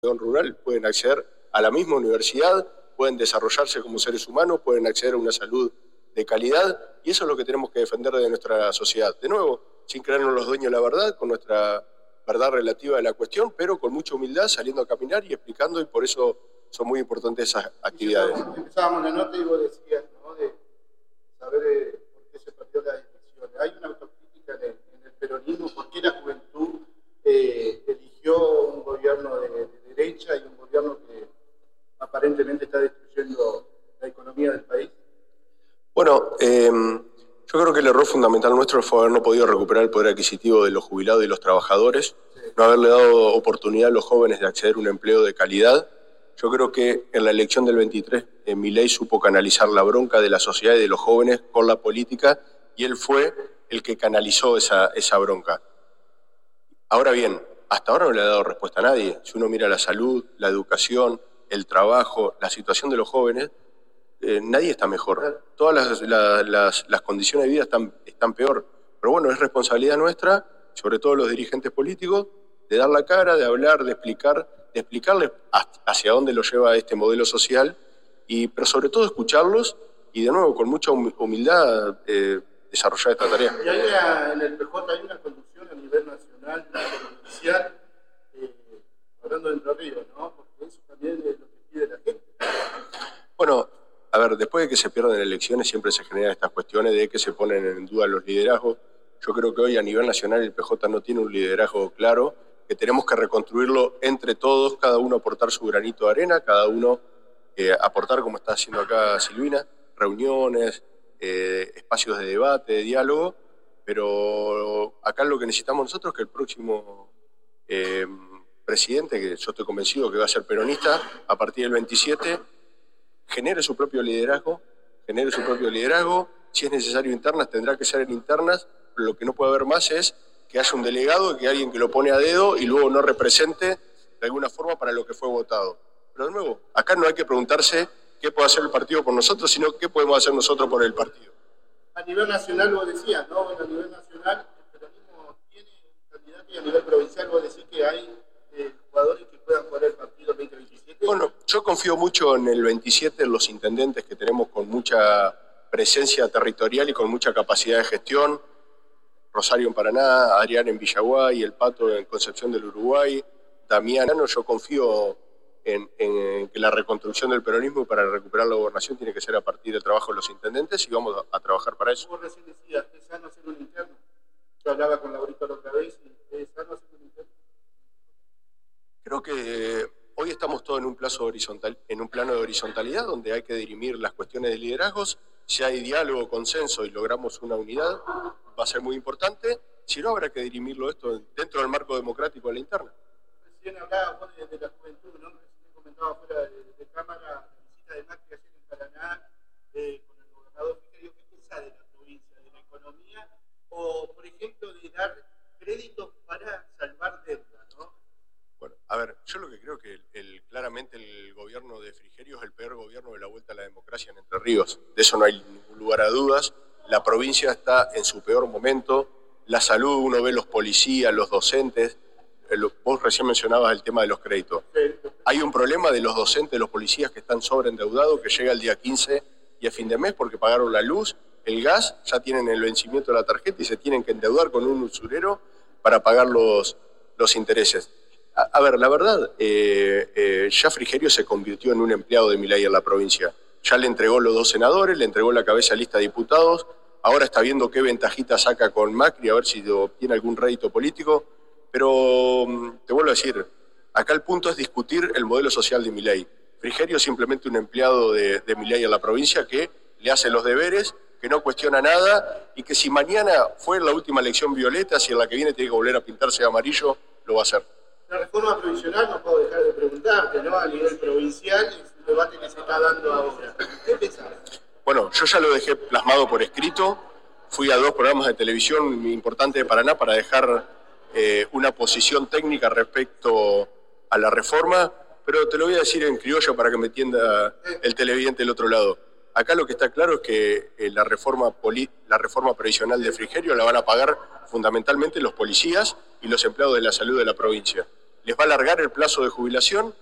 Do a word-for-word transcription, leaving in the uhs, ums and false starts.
rural pueden acceder a la misma universidad, pueden desarrollarse como seres humanos, pueden acceder a una salud de calidad, y eso es lo que tenemos que defender de nuestra sociedad. De nuevo, sin creernos los dueños de la verdad, con nuestra verdad relativa de la cuestión, pero con mucha humildad, saliendo a caminar y explicando, y por eso son muy importantes esas actividades. Empezábamos la nota y vos decías, ¿no?, de saber eh, por qué se perdió la elección. Hay una autocrítica en el, en el peronismo, por qué la juventud eh, eligió un gobierno de, de derecha y un gobierno que aparentemente está destruyendo la economía del país. Bueno, eh, yo creo que el error fundamental nuestro fue haber no podido recuperar el poder adquisitivo de los jubilados y los trabajadores, sí. No haberle dado oportunidad a los jóvenes de acceder a un empleo de calidad. Yo creo que en la elección del veintitrés, eh, Milei supo canalizar la bronca de la sociedad y de los jóvenes con la política, y él fue el que canalizó esa, esa bronca. Ahora bien, hasta ahora no le ha dado respuesta a nadie. Si uno mira la salud, la educación, el trabajo, la situación de los jóvenes, eh, nadie está mejor. Todas las, la, las, las condiciones de vida están, están peor. Pero bueno, es responsabilidad nuestra, sobre todo los dirigentes políticos, de dar la cara, de hablar, de explicar, de explicarles hacia dónde lo lleva este modelo social, y, pero sobre todo escucharlos y de nuevo con mucha humildad eh, desarrollar esta tarea. Y hay una, en el P J hay una conducción a nivel nacional, provincial, eh, hablando de Entre Ríos, ¿no? Porque eso también es lo que pide la gente. Bueno, a ver, después de que se pierden elecciones siempre se generan estas cuestiones de que se ponen en duda los liderazgos. Yo creo que hoy a nivel nacional el P J no tiene un liderazgo claro, que tenemos que reconstruirlo entre todos, cada uno aportar su granito de arena, cada uno eh, aportar, como está haciendo acá Silvina, reuniones, eh, espacios de debate, de diálogo, pero acá lo que necesitamos nosotros es que el próximo eh, presidente, que yo estoy convencido que va a ser peronista, a partir del veintisiete, genere su propio liderazgo, genere su propio liderazgo, si es necesario internas, tendrá que ser en internas, pero lo que no puede haber más es que haya un delegado, que alguien que lo pone a dedo y luego no represente de alguna forma para lo que fue votado. Pero de nuevo, acá no hay que preguntarse qué puede hacer el partido por nosotros, sino qué podemos hacer nosotros por el partido. A nivel nacional vos decías, ¿no? Bueno, a nivel nacional el peronismo tiene un candidato, y a nivel provincial vos decís que hay eh, jugadores que puedan jugar el partido veinte veintisiete. Bueno, yo confío mucho en el veintisiete, en los intendentes que tenemos con mucha presencia territorial y con mucha capacidad de gestión. Rosario en Paraná, Adrián en Villaguay, El Pato en Concepción del Uruguay, Damián. Yo confío en, en que la reconstrucción del peronismo para recuperar la gobernación tiene que ser a partir del trabajo de los intendentes, y vamos a, a trabajar para eso. Vos recién decías, ¿es sano hacer un interno? Yo hablaba con Laurito la otra vez, y ¿es sano hacer un interno? Creo que hoy estamos todos en un, plazo horizontal, en un plano de horizontalidad donde hay que dirimir las cuestiones de liderazgos. Si hay diálogo, consenso y logramos una unidad, va a ser muy importante. Si no, habrá que dirimirlo esto dentro del marco democrático de la interna. Recién hablaba vos de, de la juventud, ¿no? Recién comentaba fuera de, de cámara la visita de Macri ayer en Paraná eh, con el gobernador Frigerio. ¿Qué pensás de la provincia, de la economía? O, por ejemplo, de dar créditos para salvar deuda, ¿no? Bueno, a ver, yo lo que creo que el, el, claramente el gobierno de Frigerio es el peor gobierno de la vuelta a la democracia en Entre Ríos. De eso no hay ningún lugar a dudas. La provincia está en su peor momento. La salud, uno ve los policías, los docentes. El, vos recién mencionabas el tema de los créditos. Hay un problema de los docentes, de los policías que están sobreendeudados, que llega el día quince y a fin de mes porque pagaron la luz, el gas, ya tienen el vencimiento de la tarjeta y se tienen que endeudar con un usurero para pagar los, los intereses. A, a ver, la verdad, eh, eh, ya Frigerio se convirtió en un empleado de Milei en la provincia. Ya le entregó los dos senadores, le entregó la cabeza a lista de diputados, ahora está viendo qué ventajita saca con Macri, a ver si obtiene algún rédito político, pero te vuelvo a decir, acá el punto es discutir el modelo social de Milei. Frigerio es simplemente un empleado de, de Milei en la provincia que le hace los deberes, que no cuestiona nada, y que si mañana fue la última elección violeta, si en la que viene tiene que volver a pintarse de amarillo, lo va a hacer. La reforma provisional, no puedo dejar de preguntarte, ¿no? A nivel provincial, es un debate que se está dando ahora. ¿Qué pensás? Bueno, yo ya lo dejé plasmado por escrito. Fui a dos programas de televisión importantes de Paraná para dejar eh, una posición técnica respecto a la reforma, pero te lo voy a decir en criollo para que me entienda el televidente del otro lado. Acá lo que está claro es que eh, la, reforma poli- la reforma previsional de Frigerio la van a pagar fundamentalmente los policías y los empleados de la salud de la provincia. les va a alargar el plazo de jubilación